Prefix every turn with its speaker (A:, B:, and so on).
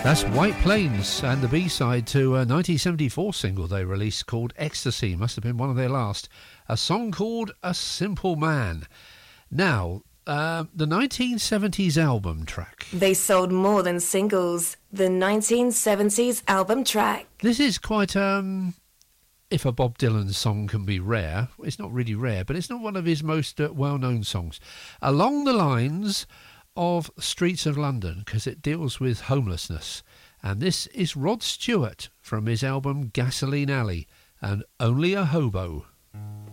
A: That's White Plains and the B-side to a 1974 single they released called Ecstasy. Must have been one of their last. A song called A Simple Man. Now, the 1970s album track.
B: They sold more than singles. The 1970s album track.
A: This is quite, if a Bob Dylan song can be rare, it's not really rare, but it's not one of his most well-known songs. Along the lines of Streets of London, because it deals with homelessness. And this is Rod Stewart from his album Gasoline Alley and Only a Hobo.